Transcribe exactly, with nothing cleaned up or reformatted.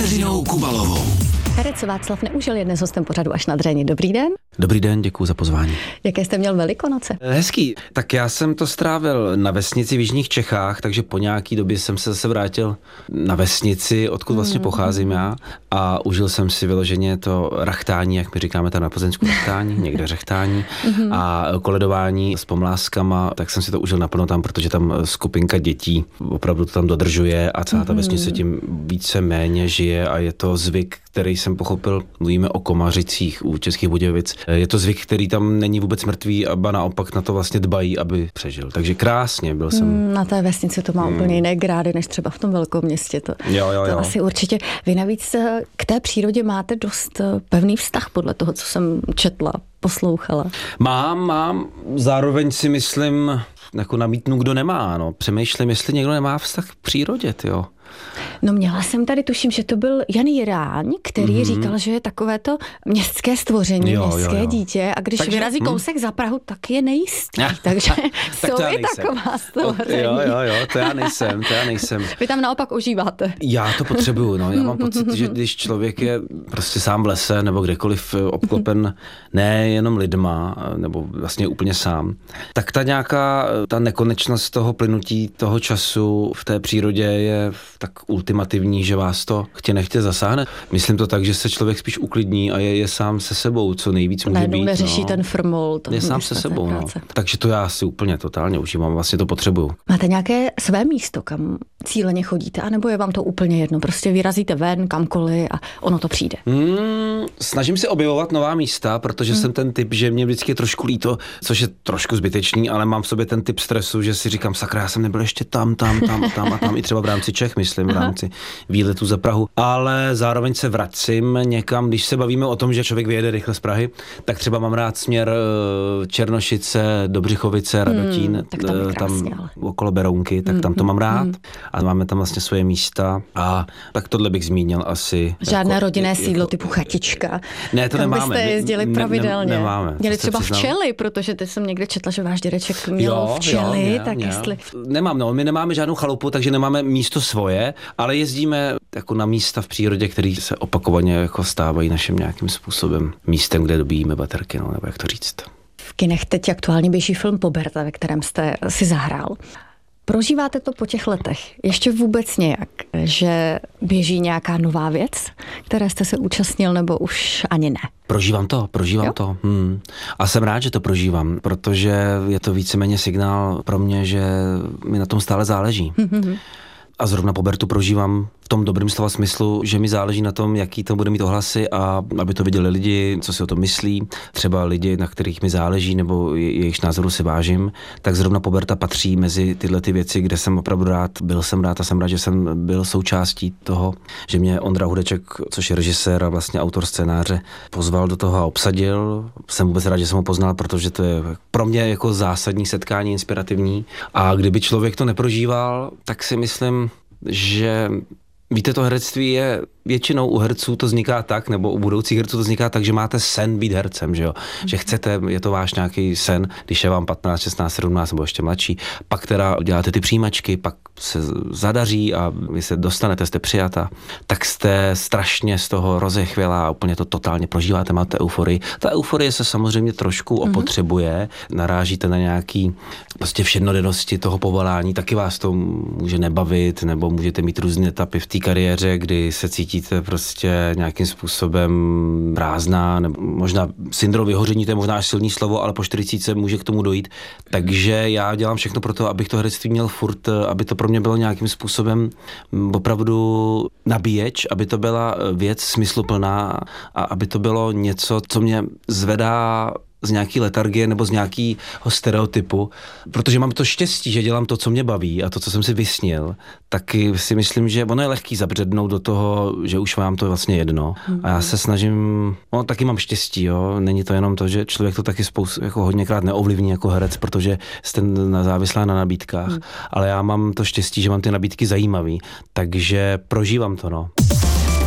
Kateřinou Kubalovou. Herec Václav Neužil je dnes hostem pořadu Až na dřeň. Dobrý den. Dobrý den, děkuji za pozvání. Jaké jste měl Velikonoce? Hezký. Tak já jsem to strávil na vesnici v jižních Čechách, takže po nějaký době jsem se zase vrátil na vesnici, odkud vlastně pocházím já, a užil jsem si vyloženě to rachtání, jak my říkáme tam na Plzeňsku, rachtání, někde řechtání a koledování s pomláskama, tak jsem si to užil naplno tam, protože tam skupinka dětí opravdu to tam dodržuje a celá ta vesnice tím více méně žije a je to zvyk, který jsem pochopil, mluvíme o Komařicích u Českých Budějovic. Je to zvyk, který tam není vůbec mrtvý, a ba naopak na to vlastně dbají, aby přežil. Takže krásně byl jsem. Na té vesnici to má Hmm. úplně jiné grády, než třeba v tom velkém městě. To, Jo, jo, to jo. asi určitě. Vy navíc k té přírodě máte dost pevný vztah podle toho, co jsem četla, poslouchala. Mám, mám. Zároveň si myslím, jako namítnu, kdo nemá. No. Přemýšlím, jestli někdo nemá vztah k přírodě, tyjo. No měla jsem tady, tuším, že to byl Jan Jiráň, který Mhm. říkal, že je takové to městské stvoření, Jo, jo, městské jo. dítě a když Takže- vyrazí hm. kousek za Prahu, tak je nejistý. Takže Tak jsou to já i nejsem. taková stvoření. Jo, jo, jo, to já nejsem, to já nejsem. Vy tam naopak ožíváte. Já to potřebuju, no. Já mám pocit, že když člověk je prostě sám v lese nebo kdekoliv obklopen ne jenom lidma, nebo vlastně úplně sám, tak ta nějaká, ta nekonečnost toho plynutí toho času v té přírodě je tak ultimativní, že vás to chtě nechtě zasáhne. Myslím to tak, že se člověk spíš uklidní a je, je sám se sebou, co nejvíc může Najednou být. neřeší no. ten frmol. toho Je sám města, se té sebou, no. práce. Takže to já si úplně totálně užívám, vlastně to potřebuju. Máte nějaké své místo, kam cíleně chodíte, anebo je vám to úplně jedno? Prostě vyrazíte ven, kamkoliv a ono to přijde. Hmm, snažím se objevovat nová místa, protože hmm. jsem ten typ, že mě vždycky je trošku líto, což je trošku zbytečný, ale mám v sobě ten typ stresu, že si říkám, sakra, já jsem nebyl ještě tam, tam, tam a tam a tam, i třeba v rámci Čech, myslím, v rámci výletu za Prahu, ale zároveň se vracím někam, když se bavíme o tom, že člověk vyjede rychle z Prahy, tak třeba mám rád směr eh, Černošice, Dobřichovice, Radotín, Hmm, tak tam je eh, krásně, ale. okolo Berounky, tak tam to mám rád a máme tam vlastně svoje místa a tak tohle bych zmínil asi. Žádné jako- rodinné jako- sídlo typu chatička. Ne, to Kam nemáme. byste jezdili Ne- ne- pravidelně. nemáme. Měli To se třeba přiznám. včely, protože teď jsem někde četla, že váš dědeček měl včely, měl, tak měl. jestli... Nemám, no, my nemáme žádnou chalupu, takže nemáme místo svoje, ale jezdíme jako na místa v přírodě, které se opakovaně jako stávají naším nějakým způsobem místem, kde dobíjíme baterky, no, nebo jak to říct. V kinech teď aktuálně běží film Poberta, ve kterém jste si zahrál. Prožíváte to po těch letech ještě vůbec nějak, že běží nějaká nová věc, které jste se účastnil, nebo už ani ne? Prožívám to, prožívám Jo? to. Hmm. A jsem rád, že to prožívám, protože je to víceméně signál pro mě, že mi na tom stále záleží. A zrovna Pobertu prožívám v tom dobrém slova smyslu, že mi záleží na tom, jaký to bude mít ohlasy a aby to viděli lidi, co si o tom myslí, třeba lidi, na kterých mi záleží nebo je- jejichž názoru si vážím, tak zrovna Poberta patří mezi tyhle ty věci, kde jsem opravdu rád, byl jsem rád a jsem rád, že jsem byl součástí toho, že mě Ondra Hudeček, což je režisér a vlastně autor scénáře, pozval do toho a obsadil. Jsem vůbec rád, že jsem ho poznal, protože to je pro mě jako zásadní setkání, inspirativní. A kdyby člověk to neprožíval, tak si myslím, že víte, to herectví je většinou u herců to vzniká tak, nebo u budoucích herců to vzniká tak, že máte sen být hercem, že jo? Že chcete, je to váš nějaký sen, když je vám patnáct, šestnáct, sedmnáct nebo ještě mladší, pak teda děláte ty přijímačky, pak se zadaří a vy se dostanete, jste přijata, tak jste strašně z toho rozechvělá a úplně to totálně prožíváte, máte euforii. Ta euforie se samozřejmě trošku mm-hmm. opotřebuje, narážíte na nějaký prostě všednodennosti toho povolání, taky vás to může nebavit, nebo můžete mít různé etapy v té kariéře, kdy se cítíte prostě nějakým způsobem prázdná, nebo možná syndrom vyhoření, to je možná až silný slovo, ale po čtyřicítce může k tomu dojít. Takže já dělám všechno pro to, abych to herectví měl furt, aby to pro mě bylo nějakým způsobem opravdu nabíječ, aby to byla věc smysluplná a aby to bylo něco, co mě zvedá z nějaký letargie nebo z nějakého stereotypu, protože mám to štěstí, že dělám to, co mě baví a to, co jsem si vysnil, taky si myslím, že ono je lehký zabřednout do toho, že už mám to vlastně jedno. A já se snažím, no taky mám štěstí, jo, není to jenom to, že člověk to taky spoustu, jako hodněkrát neovlivní jako herec, protože jste závislá na nabídkách, hmm. ale já mám to štěstí, že mám ty nabídky zajímavý, takže prožívám to, no.